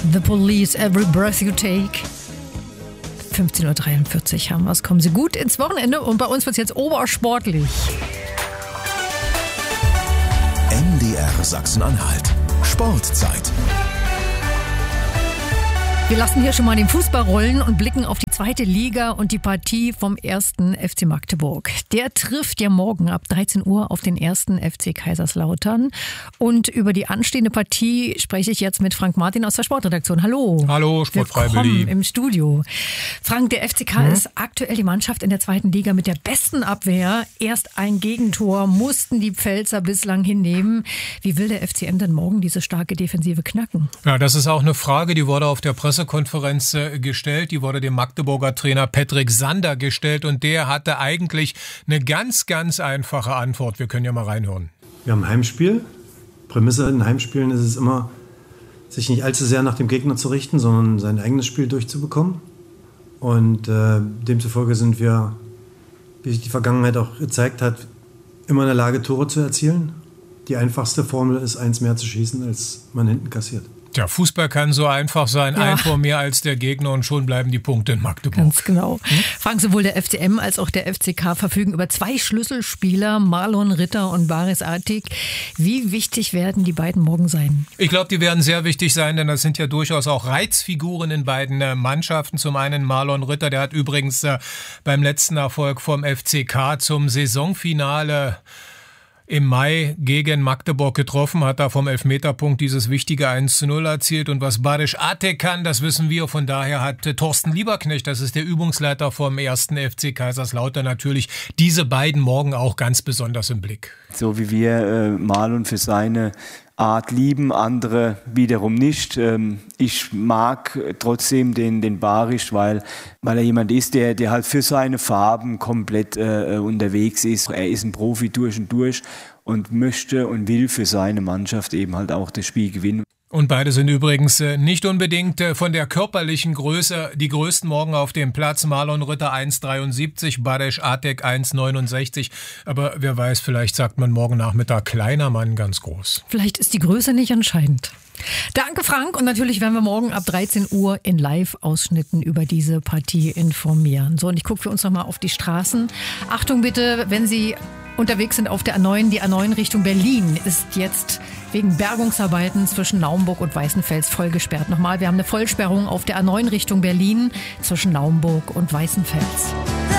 The Police, Every Breath You Take. 15.43 Uhr haben wir es. Kommen Sie gut ins Wochenende und bei uns wird es jetzt obersportlich. MDR Sachsen-Anhalt. Sportzeit. Wir lassen hier schon mal den Fußball rollen und blicken auf die zweite Liga und die Partie vom 1. FC Magdeburg. Der trifft ja morgen ab 13 Uhr auf den 1. FC Kaiserslautern. Und über die anstehende Partie spreche ich jetzt mit Frank Martin aus der Sportredaktion. Hallo. Hallo, Sportfreiwillig. Willkommen im Studio. Frank, der FCK ist aktuell die Mannschaft in der zweiten Liga mit der besten Abwehr. Erst ein Gegentor mussten die Pfälzer bislang hinnehmen. Wie will der FCM denn morgen diese starke Defensive knacken? Ja, das ist auch eine Frage, die wurde auf der Pressekonferenz gestellt. Die wurde dem Magdeburger Trainer Patrick Sander gestellt und der hatte eigentlich eine ganz, ganz einfache Antwort. Wir können ja mal reinhören. Wir haben ein Heimspiel. Prämisse in Heimspielen ist es immer, sich nicht allzu sehr nach dem Gegner zu richten, sondern sein eigenes Spiel durchzubekommen. Und demzufolge sind wir, wie sich die Vergangenheit auch gezeigt hat, immer in der Lage, Tore zu erzielen. Die einfachste Formel ist, 1 mehr zu schießen, als man hinten kassiert. Tja, Fußball kann so einfach sein, ein Tor mehr als der Gegner und schon bleiben die Punkte in Magdeburg. Ganz genau. Frank, sowohl der FCM als auch der FCK verfügen über 2 Schlüsselspieler, Marlon Ritter und Baris Artik. Wie wichtig werden die beiden morgen sein? Ich glaube, die werden sehr wichtig sein, denn das sind ja durchaus auch Reizfiguren in beiden Mannschaften. Zum einen Marlon Ritter, der hat übrigens beim letzten Erfolg vom FCK zum Saisonfinale im Mai gegen Magdeburg getroffen, hat da vom Elfmeterpunkt dieses wichtige 1:0 erzielt. Und was Baris Artik kann, das wissen wir. Von daher hat Thorsten Lieberknecht, das ist der Übungsleiter vom 1. FC Kaiserslautern, natürlich diese beiden morgen auch ganz besonders im Blick. So wie wir Marlon für seine Art lieben, andere wiederum nicht. Ich mag trotzdem den Baris, weil er jemand ist, der halt für seine Farben komplett unterwegs ist. Er ist ein Profi durch und durch und möchte und will für seine Mannschaft eben halt auch das Spiel gewinnen. Und beide sind übrigens nicht unbedingt von der körperlichen Größe die größten morgen auf dem Platz. Marlon Ritter 1,73, Baris Artik 1,69. Aber wer weiß, vielleicht sagt man morgen Nachmittag kleiner Mann ganz groß. Vielleicht ist die Größe nicht entscheidend. Danke, Frank. Und natürlich werden wir morgen ab 13 Uhr in Live-Ausschnitten über diese Partie informieren. So, und ich gucke für uns nochmal auf die Straßen. Achtung bitte, wenn Sie unterwegs sind auf der A9. Die A9 Richtung Berlin ist jetzt wegen Bergungsarbeiten zwischen Naumburg und Weißenfels voll gesperrt. Nochmal, wir haben eine Vollsperrung auf der A9 Richtung Berlin zwischen Naumburg und Weißenfels.